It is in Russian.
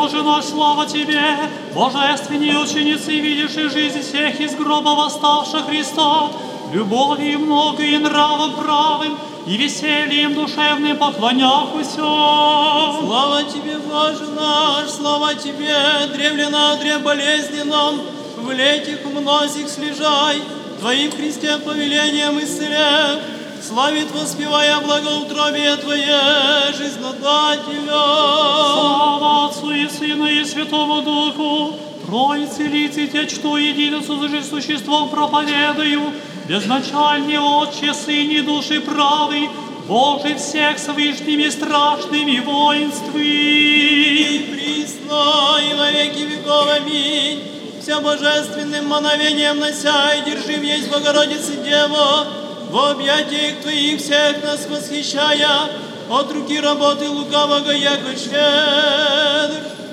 Боже наш, слава Тебе, божественней ученицы, видевшей жизнь всех из гроба восставших Христа, любовью много и нравом правым, и весельем душевным поклоняхуся. Слава Тебе, Боже наш, слава Тебе, древле на древ болезненном, в летих мнозих слежай, Твоим Христе повелением исцелев, славит, воспевая благоутробие Твое, жизнодателя. Слава Отцу и Сыну и Святому Духу, Троице лице Те, что единицу же существом проповедую, безначальный Отче, Сын и Души правый, Боже всех с вышними страшными воинствы. И присно, и во веки веков, аминь. Вся божественным мановением нося и держим есть Богородицы Дева, в объятиях Твоих всех нас восхищая, от руки работы лукавого яко щедр.